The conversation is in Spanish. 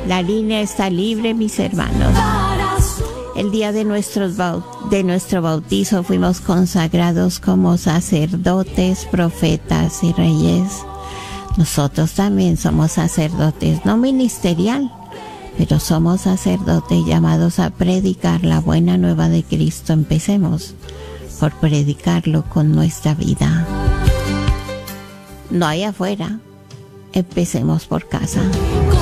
La línea está libre, mis hermanos. El día de nuestro bautizo fuimos consagrados como sacerdotes, profetas y reyes. Nosotros también somos sacerdotes, no ministerial, pero somos sacerdotes llamados a predicar la buena nueva de Cristo. Empecemos por predicarlo con nuestra vida. No hay afuera, empecemos por casa.